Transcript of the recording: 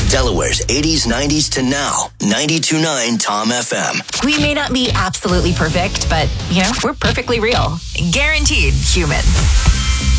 Delaware's 80s, 90s to now. 92.9 Tom FM. We may not be absolutely perfect, but, we're perfectly real. Guaranteed human.